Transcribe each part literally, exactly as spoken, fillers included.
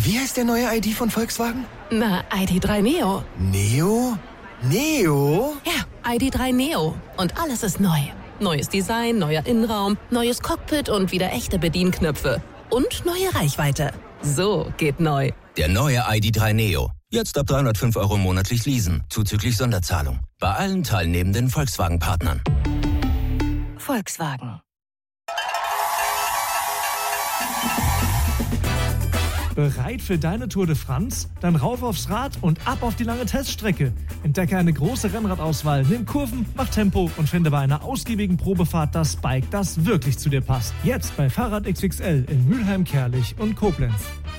Wie heißt der neue I D von Volkswagen? Na, I D drei Neo. Neo? Neo? Ja, I D drei Neo. Und alles ist neu. Neues Design, neuer Innenraum, neues Cockpit und wieder echte Bedienknöpfe. Und neue Reichweite. So geht neu. Der neue I D drei Neo. Jetzt ab dreihundertfünf Euro monatlich leasen, zuzüglich Sonderzahlung. Bei allen teilnehmenden Volkswagen-Partnern. Volkswagen. Bereit für deine Tour de France? Dann rauf aufs Rad und ab auf die lange Teststrecke. Entdecke eine große Rennradauswahl, nimm Kurven, mach Tempo und finde bei einer ausgiebigen Probefahrt das Bike, das wirklich zu dir passt. Jetzt bei Fahrrad X X L in Mülheim, Kerlich und Koblenz.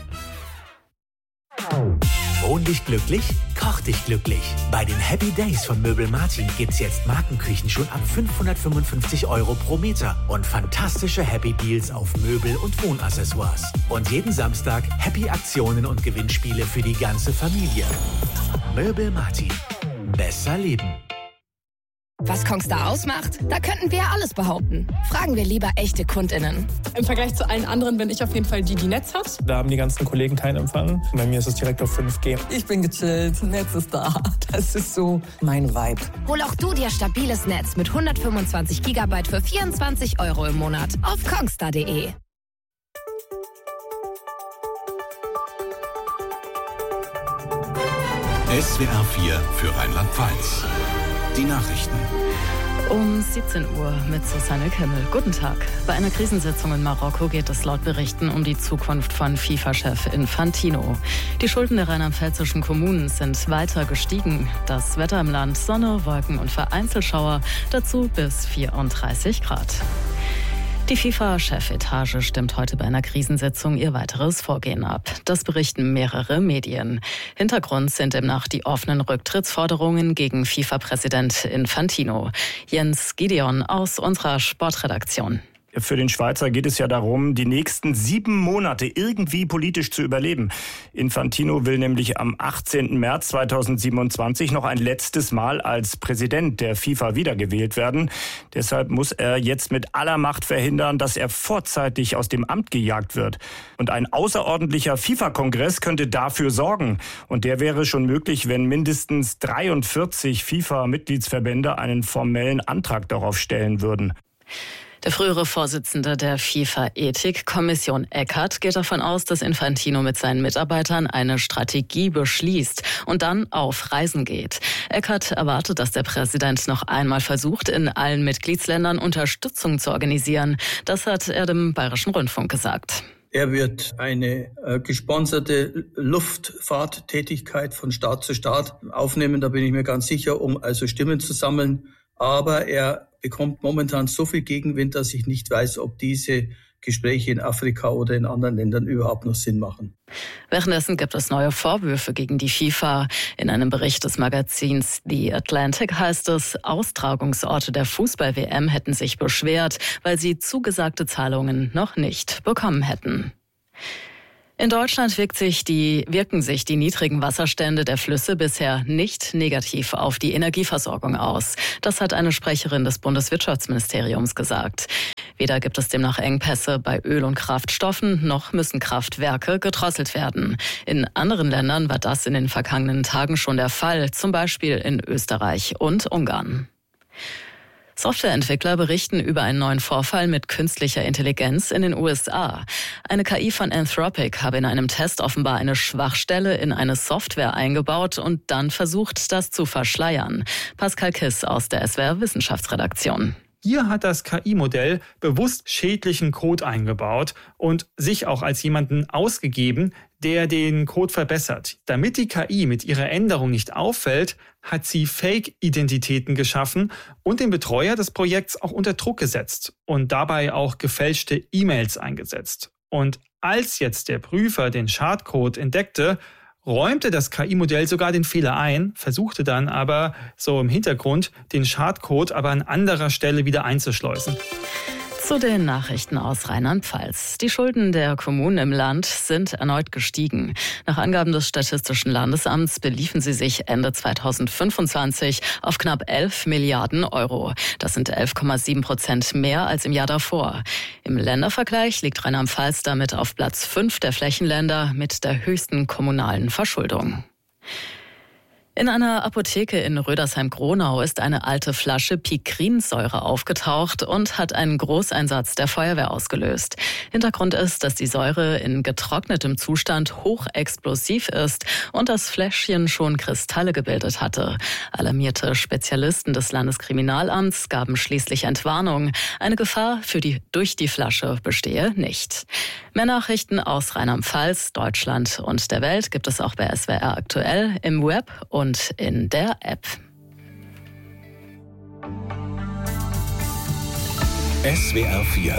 Wohn dich glücklich, koch dich glücklich. Bei den Happy Days von Möbel Martin gibt's jetzt Markenküchen schon ab fünfhundertfünfundfünfzig Euro pro Meter und fantastische Happy Deals auf Möbel und Wohnaccessoires. Und jeden Samstag Happy Aktionen und Gewinnspiele für die ganze Familie. Möbel Martin. Besser leben. Was Kongstar ausmacht? Da könnten wir alles behaupten. Fragen wir lieber echte KundInnen. Im Vergleich zu allen anderen bin ich auf jeden Fall die, die Netz hat. Da haben die ganzen Kollegen keinen Empfang. Bei mir ist es direkt auf fünf G. Ich bin gechillt, Netz ist da. Das ist so mein Vibe. Hol auch du dir stabiles Netz mit hundertfünfundzwanzig Gigabyte für vierundzwanzig Euro im Monat auf kongstar punkt de. S W R vier für Rheinland-Pfalz. Die Nachrichten. Um siebzehn Uhr mit Susanne Kimmel. Guten Tag. Bei einer Krisensitzung in Marokko geht es laut Berichten um die Zukunft von FIFA-Chef Infantino. Die Schulden der rheinland-pfälzischen Kommunen sind weiter gestiegen. Das Wetter im Land: Sonne, Wolken und Vereinzelschauer. Dazu bis vierunddreißig Grad. Die FIFA-Chefetage stimmt heute bei einer Krisensitzung ihr weiteres Vorgehen ab. Das berichten mehrere Medien. Hintergrund sind demnach die offenen Rücktrittsforderungen gegen FIFA-Präsident Infantino. Jens Gideon aus unserer Sportredaktion. Für den Schweizer geht es ja darum, die nächsten sieben Monate irgendwie politisch zu überleben. Infantino will nämlich am achtzehnten März zweitausendsiebenundzwanzig noch ein letztes Mal als Präsident der FIFA wiedergewählt werden. Deshalb muss er jetzt mit aller Macht verhindern, dass er vorzeitig aus dem Amt gejagt wird. Und ein außerordentlicher FIFA-Kongress könnte dafür sorgen. Und der wäre schon möglich, wenn mindestens dreiundvierzig FIFA-Mitgliedsverbände einen formellen Antrag darauf stellen würden. Der frühere Vorsitzende der FIFA-Ethik-Kommission Eckert geht davon aus, dass Infantino mit seinen Mitarbeitern eine Strategie beschließt und dann auf Reisen geht. Eckert erwartet, dass der Präsident noch einmal versucht, in allen Mitgliedsländern Unterstützung zu organisieren. Das hat er dem Bayerischen Rundfunk gesagt. Er wird eine äh, gesponserte Luftfahrttätigkeit von Staat zu Staat aufnehmen, da bin ich mir ganz sicher, um also Stimmen zu sammeln. Aber er bekommt momentan so viel Gegenwind, dass ich nicht weiß, ob diese Gespräche in Afrika oder in anderen Ländern überhaupt noch Sinn machen. Währenddessen gibt es neue Vorwürfe gegen die FIFA. In einem Bericht des Magazins The Atlantic heißt es, Austragungsorte der Fußball-W M hätten sich beschwert, weil sie zugesagte Zahlungen noch nicht bekommen hätten. In Deutschland wirkt sich die, wirken sich die niedrigen Wasserstände der Flüsse bisher nicht negativ auf die Energieversorgung aus. Das hat eine Sprecherin des Bundeswirtschaftsministeriums gesagt. Weder gibt es demnach Engpässe bei Öl- und Kraftstoffen, noch müssen Kraftwerke gedrosselt werden. In anderen Ländern war das in den vergangenen Tagen schon der Fall, zum Beispiel in Österreich und Ungarn. Softwareentwickler berichten über einen neuen Vorfall mit künstlicher Intelligenz in den U S A. Eine K I von Anthropic habe in einem Test offenbar eine Schwachstelle in eine Software eingebaut und dann versucht, das zu verschleiern. Pascal Kiss aus der S W R Wissenschaftsredaktion. Hier hat das K I-Modell bewusst schädlichen Code eingebaut und sich auch als jemanden ausgegeben, der den Code verbessert. Damit die K I mit ihrer Änderung nicht auffällt, hat sie Fake-Identitäten geschaffen und den Betreuer des Projekts auch unter Druck gesetzt und dabei auch gefälschte E-Mails eingesetzt. Und als jetzt der Prüfer den Schadcode entdeckte, räumte das K I-Modell sogar den Fehler ein, versuchte dann aber so im Hintergrund den Schadcode aber an anderer Stelle wieder einzuschleusen. Zu den Nachrichten aus Rheinland-Pfalz. Die Schulden der Kommunen im Land sind erneut gestiegen. Nach Angaben des Statistischen Landesamts beliefen sie sich Ende zweitausendfünfundzwanzig auf knapp elf Milliarden Euro. Das sind elf Komma sieben Prozent mehr als im Jahr davor. Im Ländervergleich liegt Rheinland-Pfalz damit auf Platz fünf der Flächenländer mit der höchsten kommunalen Verschuldung. In einer Apotheke in Rödersheim-Gronau ist eine alte Flasche Pikrinsäure aufgetaucht und hat einen Großeinsatz der Feuerwehr ausgelöst. Hintergrund ist, dass die Säure in getrocknetem Zustand hochexplosiv ist und das Fläschchen schon Kristalle gebildet hatte. Alarmierte Spezialisten des Landeskriminalamts gaben schließlich Entwarnung. Eine Gefahr für die durch die Flasche bestehe nicht. Mehr Nachrichten aus Rheinland-Pfalz, Deutschland und der Welt gibt es auch bei S W R aktuell im Web und in der App. S W R vier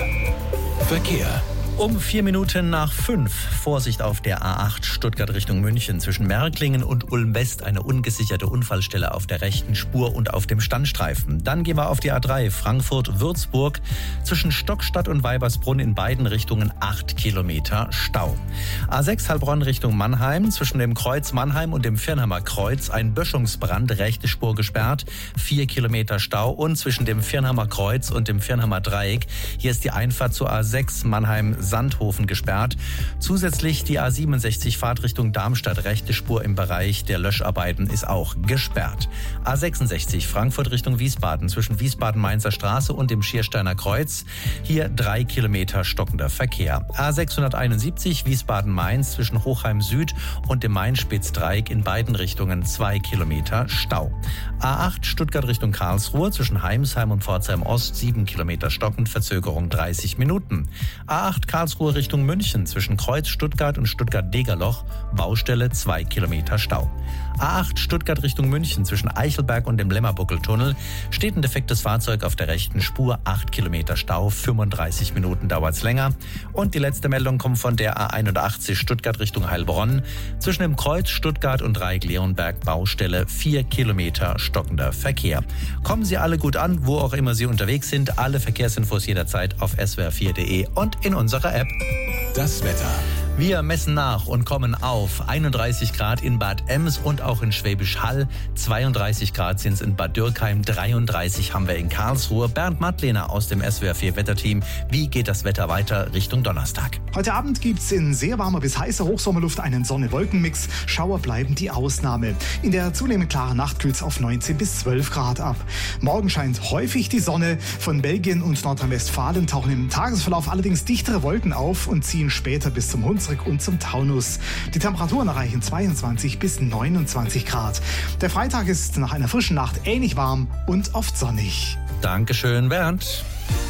Verkehr. Um vier Minuten nach fünf. Vorsicht auf der A acht Stuttgart Richtung München. Zwischen Märklingen und Ulm-West eine ungesicherte Unfallstelle auf der rechten Spur und auf dem Standstreifen. Dann gehen wir auf die A drei Frankfurt-Würzburg. Zwischen Stockstadt und Weibersbrunn in beiden Richtungen acht Kilometer Stau. A sechs Heilbronn Richtung Mannheim. Zwischen dem Kreuz Mannheim und dem Virnheimer Kreuz ein Böschungsbrand, rechte Spur gesperrt. vier Kilometer Stau. Und zwischen dem Virnheimer Kreuz und dem Virnheimer Dreieck. Hier ist die Einfahrt zur A sechs Mannheim Sandhofen gesperrt. Zusätzlich die A siebenundsechzig Fahrtrichtung Darmstadt, rechte Spur im Bereich der Löscharbeiten ist auch gesperrt. A sechsundsechzig Frankfurt Richtung Wiesbaden zwischen Wiesbaden-Mainzer Straße und dem Schiersteiner Kreuz. Hier drei Kilometer stockender Verkehr. A sechshunderteinundsiebzig Wiesbaden-Mainz zwischen Hochheim Süd und dem Main-Spitz-Dreieck in beiden Richtungen zwei Kilometer Stau. A acht Stuttgart Richtung Karlsruhe zwischen Heimsheim und Pforzheim Ost sieben Kilometer stockend, Verzögerung dreißig Minuten. A acht Karlsruhe Richtung München zwischen Kreuz Stuttgart und Stuttgart-Degerloch, Baustelle zwei Kilometer Stau. A acht Stuttgart Richtung München zwischen Eichelberg und dem Lemmerbuckeltunnel steht ein defektes Fahrzeug auf der rechten Spur, acht Kilometer Stau, fünfunddreißig Minuten dauert's länger. Und die letzte Meldung kommt von der A einundachtzig Stuttgart Richtung Heilbronn zwischen dem Kreuz Stuttgart und Dreieck-Leonberg, Baustelle vier Kilometer stockender Verkehr. Kommen Sie alle gut an, wo auch immer Sie unterwegs sind. Alle Verkehrsinfos jederzeit auf s w r vier punkt d e und in unserer App. Das Wetter. Wir messen nach und kommen auf einunddreißig Grad in Bad Ems und auch in Schwäbisch Hall. zweiunddreißig Grad sind es in Bad Dürkheim, dreiunddreißig haben wir in Karlsruhe. Bernd Mattlehner aus dem S W R vier Wetterteam. Wie geht das Wetter weiter Richtung Donnerstag? Heute Abend gibt es in sehr warmer bis heißer Hochsommerluft einen Sonne-Wolken-Mix. Schauer bleiben die Ausnahme. In der zunehmend klaren Nacht kühlt es auf neunzehn bis zwölf Grad ab. Morgen scheint häufig die Sonne. Von Belgien und Nordrhein-Westfalen tauchen im Tagesverlauf allerdings dichtere Wolken auf und ziehen später bis zum Hunsrück und zum Taunus. Die Temperaturen erreichen zweiundzwanzig bis neunundzwanzig Grad. Der Freitag ist nach einer frischen Nacht ähnlich warm und oft sonnig. Dankeschön, Bernd.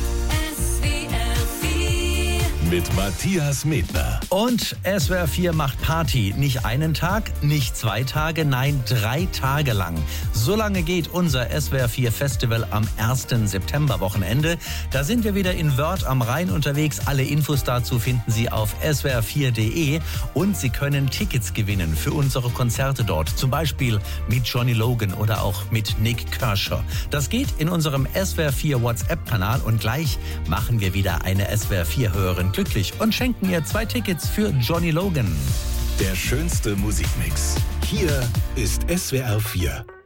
Mit Matthias Medner. Und S W R vier macht Party. Nicht einen Tag, nicht zwei Tage, nein, drei Tage lang. So lange geht unser S W R vier Festival am ersten September-Wochenende. Da sind wir wieder in Wörth am Rhein unterwegs. Alle Infos dazu finden Sie auf s w r vier punkt d e. Und Sie können Tickets gewinnen für unsere Konzerte dort. Zum Beispiel mit Johnny Logan oder auch mit Nick Kershaw. Das geht in unserem S W R vier WhatsApp-Kanal. Und gleich machen wir wieder eine S W R vier-Hörerin glücklich und schenken ihr zwei Tickets für Johnny Logan. Der schönste Musikmix. Hier ist S W R vier.